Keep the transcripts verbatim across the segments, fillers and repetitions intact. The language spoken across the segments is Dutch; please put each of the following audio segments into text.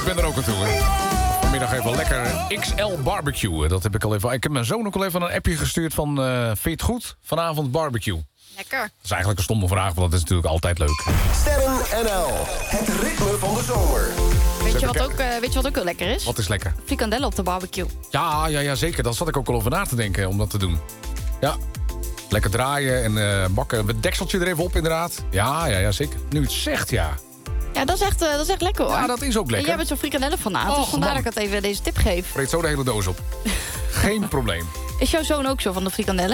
Ik ben er ook naartoe. Vanmiddag even lekker X L barbecue. Dat heb ik al even. Ik heb mijn zoon ook al even een appje gestuurd van... Uh, vind je het goed? Vanavond barbecue. Lekker. Dat is eigenlijk een stomme vraag, want dat is natuurlijk altijd leuk. Sterren N L. Het ritme van de zomer. Weet je, wat ook, uh, weet je wat ook heel lekker is? Wat is lekker? Frikandellen op de barbecue. Ja, ja, ja, zeker. Daar zat ik ook al over na te denken om dat te doen. Ja. Lekker draaien en uh, bakken. Het dekseltje er even op, inderdaad. Ja, ja, ja, zeker. Nu het zegt, ja. Ja, dat is echt, uh, dat is echt lekker, hoor. Ja, dat is ook lekker. En jij bent zo'n frikandellen fanaat, Och, dus vandaar man. dat ik het even deze tip geef. Vreet zo de hele doos op. Geen probleem. Is jouw zoon ook zo van de frikandellen?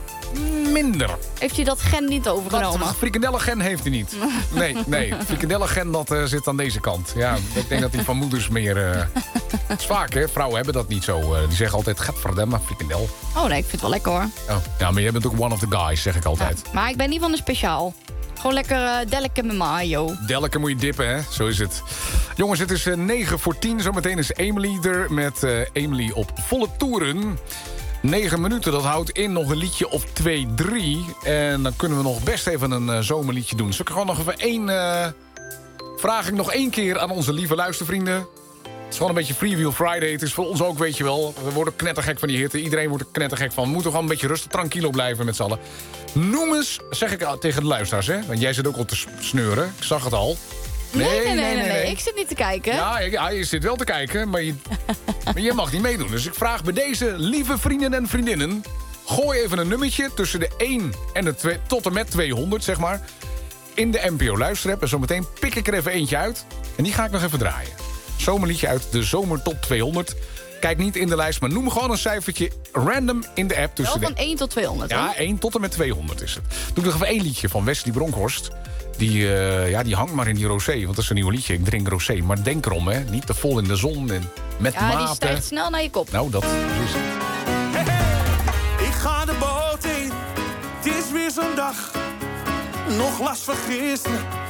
Minder. Heeft hij dat gen niet overgenomen? Dat frikandellengen heeft hij niet. Nee, nee. Frikandellengen dat uh, zit aan deze kant. Ja, ik denk dat hij van moeders meer... Uh... Het is vaak, hè. Vrouwen hebben dat niet zo. Uh, die zeggen altijd, gadverdamme, frikandel. Oh nee, ik vind het wel lekker, hoor. Oh. Ja, maar jij bent ook one of the guys, zeg ik altijd. Ja, maar ik ben niet van de speciaal. Gewoon lekker uh, delken met mayo. Delken moet je dippen, hè? Zo is het. Jongens, het is uh, negen voor tien. Zometeen is Emily er met uh, Emily op volle toeren. Negen minuten, dat houdt in nog een liedje of twee, drie. En dan kunnen we nog best even een uh, zomerliedje doen. Zal ik gewoon nog even één... Uh, vraag ik nog één keer aan onze lieve luistervrienden. Het is gewoon een beetje Freewheel Friday. Het is voor ons ook, weet je wel. We worden knettergek van die hitte. Iedereen wordt er knettergek van. We moeten gewoon een beetje rustig, tranquilo blijven met z'n allen. Noem eens, zeg ik tegen de luisteraars, hè. Want jij zit ook al te sneuren. Ik zag het al. Nee nee nee, nee, nee, nee. Ik zit niet te kijken. Ja, ja, je zit wel te kijken, maar je, maar je mag niet meedoen. Dus ik vraag bij deze lieve vrienden en vriendinnen... gooi even een nummertje tussen de één en de twee... tot en met tweehonderd, zeg maar... in de N P O Luisterapp. En zometeen pik ik er even eentje uit. En die ga ik nog even draaien. Zomerliedje uit de Zomer Top tweehonderd. Kijk niet in de lijst, maar noem gewoon een cijfertje... random in de app. Tussen wel van de... één tot tweehonderd, Ja, hoor. één tot en met tweehonderd is het. Doe nog even één liedje van Wesley Bronkhorst... Die, uh, ja, die hangt maar in die rosé, want dat is een nieuw liedje. Ik drink rosé, maar denk erom, hè. Niet te vol in de zon en met Ja, mate. die stijgt snel naar je kop. Nou, dat is het. Hey, hey, ik ga de boot in, het is weer zo'n dag. Nog last van gisteren,